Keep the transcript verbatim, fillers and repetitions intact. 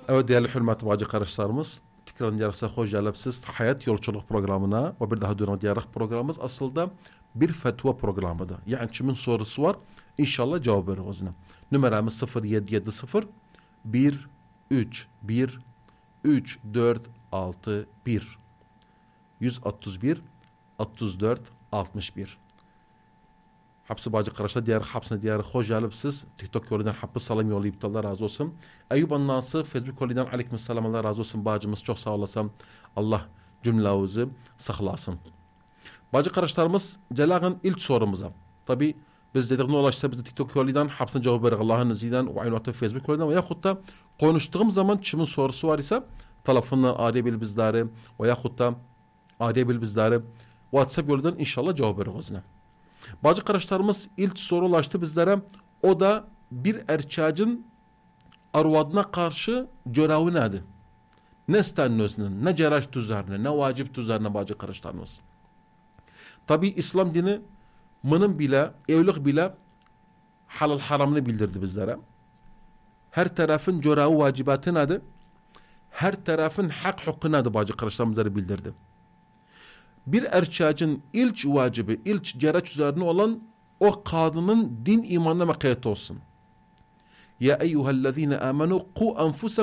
Evet değerli hürmetli bacı kardeşlerimiz, tekrar yarısı hoş geldiniz Hayat Yolculuk programına ve bir daha dönen diğer programımız aslında bir fetva programıdır. Yani kimin sorusu var inşallah cevap veririz. Numaramız sıfır yedi yedi sıfır bir üç bir üç dört altı bir yüz otuz bir otuz dört altmış bir. Hapsi bacı kardeşler diğer hapsine diğer hoş geldiniz. TikTok yolundan hapsi salam yollayıp Allah razı olsun. Eyüp Annası Facebook yolundan aleyküm selam Allah razı olsun. Bacımız çok sağ olasın. Allah cümlemizi saklasın. Bacı kardeşlerimiz Celag'ın ilk sorumuza. Tabi biz dedik ne ulaşsa biz de TikTok yolundan hapsine cevap verir Allah'ın izniyle ve aynı vakti Facebook yolundan veyahut da konuştuğum zaman kimin sorusu var ise telefonla arayabilir bizleri veyahut da arayabilir bizleri WhatsApp yolundan inşallah cevap veririz. Bacı kardeşlerimiz ilk soru ulaştı bizlere. O da bir erkağın arvadına karşı görevi nedir? Ne istenmesinin, ne ceraş üzerine, ne vacip üzerine bacı kardeşlerimiz. Tabi İslam dini mının bile, evlilik bile halal haramını bildirdi bizlere. Her tarafın görevi vacibatı nedir? Her tarafın hak hukuku nedir bacı kardeşlerimize bildirdi. Bir erkağın ilk vacibi, ilk ceraş üzerine olan o kadının din imanına mekayet olsun. Ya eyyühellezine amenu ku enfusakum